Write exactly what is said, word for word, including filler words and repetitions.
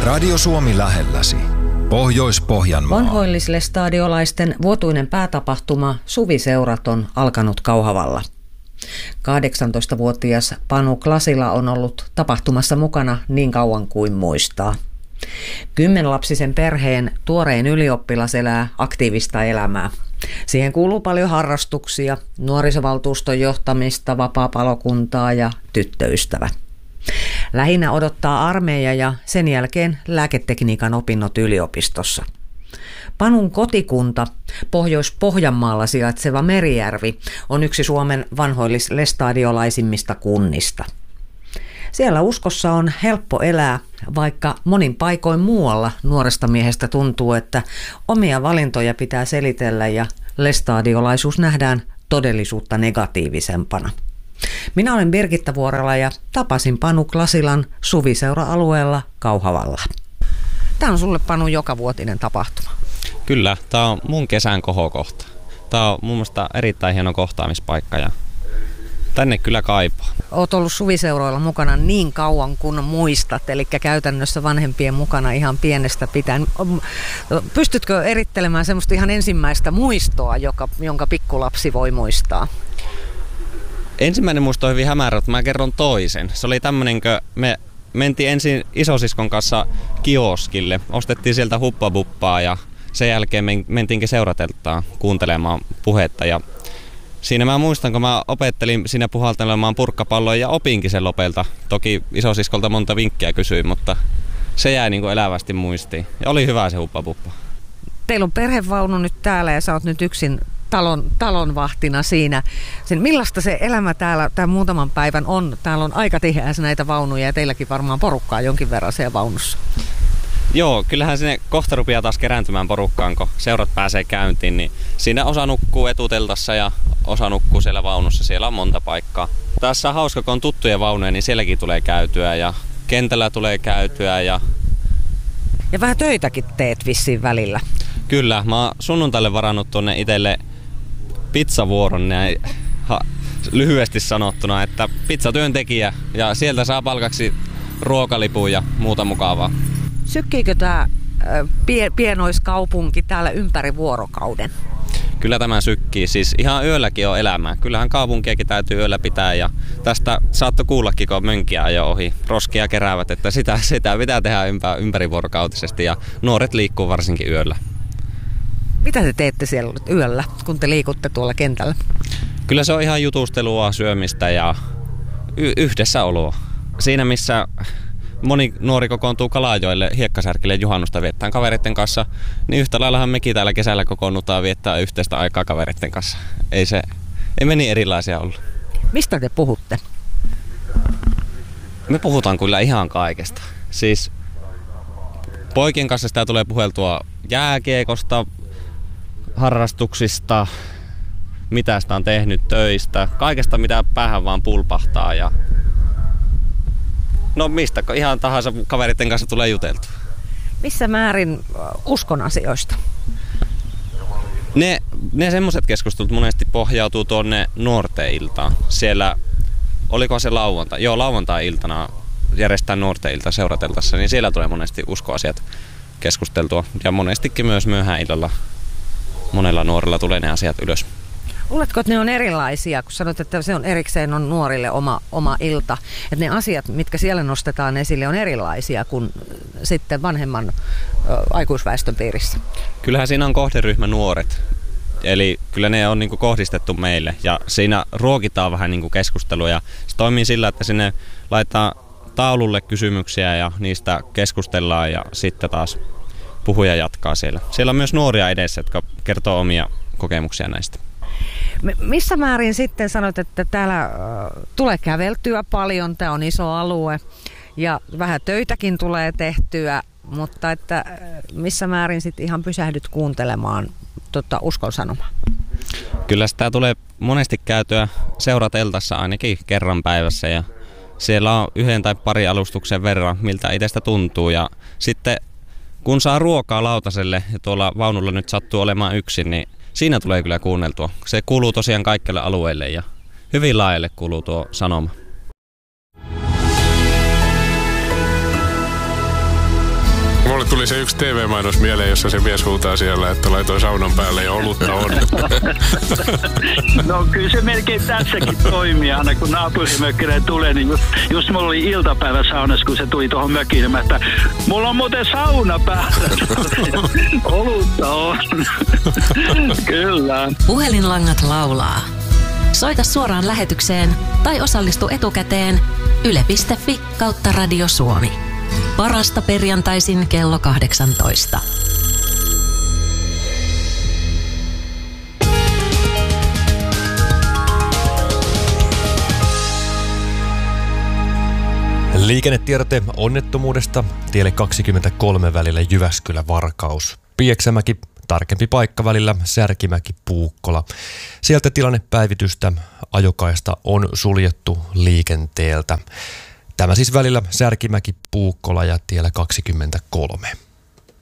Radio Suomi lähelläsi. Pohjois-Pohjanmaa. Vanhoillislestadiolaisten vuotuinen päätapahtuma Suviseurat on alkanut Kauhavalla. kahdeksantoistavuotias Panu Klasila on ollut tapahtumassa mukana niin kauan kuin muistaa. Kymmenlapsisen perheen tuorein ylioppilas elää aktiivista elämää. Siihen kuuluu paljon harrastuksia, nuorisovaltuuston johtamista, vapaapalokuntaa ja tyttöystävä. Lähinnä odottaa armeija ja sen jälkeen lääketekniikan opinnot yliopistossa. Panun kotikunta, Pohjois-Pohjanmaalla sijaitseva Merijärvi, on yksi Suomen vanhoillislestadiolaisimmista kunnista. Siellä uskossa on helppo elää, vaikka monin paikoin muualla nuoresta miehestä tuntuu, että omia valintoja pitää selitellä ja lestadiolaisuus nähdään todellisuutta negatiivisempana. Minä olen Birgitta Vuorela ja tapasin Panu Klasilan Suviseura-alueella Kauhavalla. Tämä on sulle, Panu, jokavuotinen tapahtuma. Kyllä, tämä on mun kesän kohokohta. Tämä on mun mielestä erittäin hieno kohtaamispaikka ja tänne kyllä kaipaa. Olet ollut Suviseuroilla mukana niin kauan kuin muistat, eli käytännössä vanhempien mukana ihan pienestä pitäen. Pystytkö erittelemään semmoista ihan ensimmäistä muistoa, joka, jonka pikkulapsi voi muistaa? Ensimmäinen muisto on hyvin hämärä, että mä kerron toisen. Se oli tämmöinen, kun me mentiin ensin isosiskon kanssa kioskille, ostettiin sieltä huppabuppaa ja sen jälkeen mentiinkin seurateltaan kuuntelemaan puhetta. Ja siinä mä muistan, kun mä opettelin siinä puhaltelemaan purkkapalloja ja opinkin sen lopelta. Toki isosiskolta monta vinkkiä kysyin, mutta se jäi niin kuin elävästi muistiin. Ja oli hyvä se huppabuppa. Teillä on perhevaunu nyt täällä ja sä oot nyt yksin talon, talonvahtina siinä. Sen, millaista se elämä täällä tämän muutaman päivän on? Täällä on aika tiheässä näitä vaunuja ja teilläkin varmaan porukkaa jonkin verran siellä vaunussa. Joo, kyllähän sinne kohta rupeaa taas kerääntymään porukkaan, kun seurat pääsee käyntiin. Niin siinä osa nukkuu etuteltassa ja osa nukkuu siellä vaunussa. Siellä on monta paikkaa. Tässä on hauska, kun on tuttuja vaunuja, niin sielläkin tulee käytyä ja kentällä tulee käytyä. Ja, ja vähän töitäkin teet vissiin välillä. Kyllä, mä oon sunnuntaille varannut tuonne itselle pizzavuoron näin, ha, lyhyesti sanottuna, että pizzatyöntekijä ja sieltä saa palkaksi ruokalipun ja muuta mukavaa. Sykkiikö tämä pie, pienoiskaupunki täällä ympäri vuorokauden? Kyllä tämä sykkii. Siis ihan yölläkin on elämää. Kyllähän kaupunkiakin täytyy yöllä pitää ja tästä saattoi kuullakin, kun mönkiä ajo ohi. Roskia keräävät, että sitä, sitä pitää tehdä ympä, ympärivuorokautisesti ja nuoret liikkuu varsinkin yöllä. Mitä te teette siellä yöllä, kun te liikutte tuolla kentällä? Kyllä se on ihan jutustelua, syömistä ja y- yhdessäoloa. Siinä missä moni nuori kokoontuu Kalajoelle hiekkasärkille juhannusta viettään kavereiden kanssa, niin yhtä laillahan mekin täällä kesällä kokoonnutaan viettää yhteistä aikaa kavereiden kanssa. Ei se, ei me niin erilaisia olla. Mistä te puhutte? Me puhutaan kyllä ihan kaikesta. Siis poikien kanssa sitä tulee puheltua jääkiekosta, harrastuksista, mitä sitä on tehnyt, töistä, kaikesta mitä päähän vaan pulpahtaa ja no mistä ihan tahansa kaveritten kanssa tulee juteltua. Missä määrin uskon asioista? Ne, ne semmoiset keskustelut monesti pohjautuu tuonne nuorten iltaan. Siellä, oliko se lauantai? Joo, lauantai-iltana järjestetään nuorten ilta seurateltassa, niin siellä tulee monesti uskoasiat keskusteltua. Ja monestikin myös myöhään illalla monella nuorella tulee ne asiat ylös. Luuletko, että ne on erilaisia, kun sanot, että se on erikseen on nuorille oma, oma ilta, että ne asiat, mitkä siellä nostetaan esille, on erilaisia kuin sitten vanhemman ö, aikuisväestön piirissä? Kyllähän siinä on kohderyhmä nuoret, eli kyllä ne on niinku kohdistettu meille ja siinä ruokitaan vähän niinku keskustelua ja se toimii sillä, että sinne laitetaan taululle kysymyksiä ja niistä keskustellaan ja sitten taas puhuja jatkaa siellä. Siellä on myös nuoria edessä, jotka kertoo omia kokemuksia näistä. Missä määrin sitten sanoit, että täällä äh, tulee käveltyä paljon, tämä on iso alue ja vähän töitäkin tulee tehtyä, mutta että äh, missä määrin sitten ihan pysähdyt kuuntelemaan tota, uskon sanomaa? Kyllä sitä tulee monesti käytyä seurateltassa ainakin kerran päivässä ja siellä on yhden tai pari alustuksen verran, miltä itsestä tuntuu ja sitten kun saa ruokaa lautaselle ja tuolla vaunulla nyt sattuu olemaan yksin, niin siinä tulee kyllä kuunneltua. Se kuuluu tosiaan kaikille alueille ja hyvin laajalle kuuluu tuo sanoma. Mulle tuli se yksi T V-mainos mieleen, jossa se mies huutaa siellä, että laitoin saunan päälle ja olutta on. No kyllä se melkein tässäkin toimii. Aina kun naapurimökkinen tulee, niin just, just mulla oli iltapäivä saunassa, kun se tuli tuohon mökkiin. Mä että mulla on muuten sauna päällä. Olutta on. Kyllä. Puhelinlangat laulaa. Soita suoraan lähetykseen tai osallistu etukäteen yle piste fi kautta Radio Suomi. Parasta perjantaisin kello kahdeksantoista. Liikennetiedote onnettomuudesta tielle kaksikymmentäkolme välillä Jyväskylä-Varkaus. Pieksämäki, tarkempi paikka välillä Särkimäki-Puukkola. Sieltä tilannepäivitystä, ajokaista on suljettu liikenteeltä. Tämä siis välillä Särkimäki-Puukkola ja tiellä kaksikymmentäkolme.